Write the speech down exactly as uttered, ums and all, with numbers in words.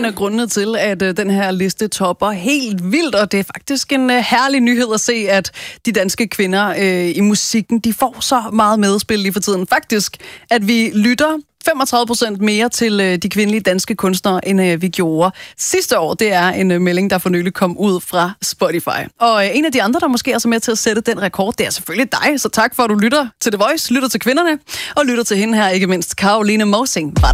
en af grundene til, at uh, den her liste topper helt vildt, og det er faktisk en uh, herlig nyhed at se, at de danske kvinder uh, i musikken, de får så meget medspil lige for tiden. Faktisk, at vi lytter femogtredive procent mere til øh, de kvindelige danske kunstnere, end øh, vi gjorde sidste år. Det er en øh, melding, der for nylig kom ud fra Spotify. Og øh, en af de andre, der måske er så med til at sætte den rekord, det er selvfølgelig dig. Så tak for, at du lytter til The Voice, lytter til kvinderne, og lytter til hende her, ikke mindst Caroline Mosing. Var der